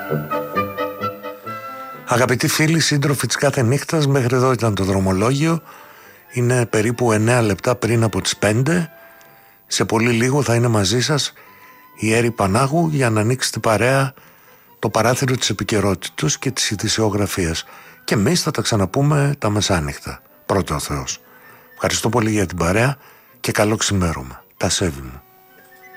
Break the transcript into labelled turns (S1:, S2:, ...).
S1: Αγαπητοί φίλοι, σύντροφοι της κάθε νύχτας, μέχρι εδώ ήταν το δρομολόγιο. Είναι περίπου 9 λεπτά πριν από τις 5. Σε πολύ λίγο θα είναι μαζί σας η Έρη Πανάγου για να ανοίξει την παρέα το παράθυρο της επικαιρότητας και της ειδησιογραφίας. Και εμείς θα τα ξαναπούμε τα μεσάνυχτα. Πρώτο ο Θεός. Ευχαριστώ πολύ για την παρέα και καλό ξημέρωμα. Τα σέβη μου.